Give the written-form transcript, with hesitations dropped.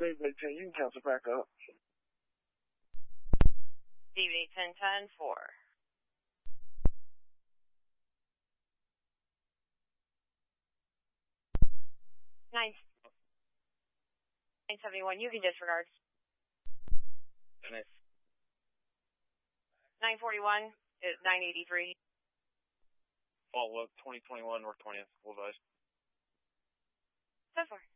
save that 10. You can cancel back up. DB 1010 4. Nine 971, you can disregard. 941 is 983. Follow up 2021 North 20th, full advice. 10-4.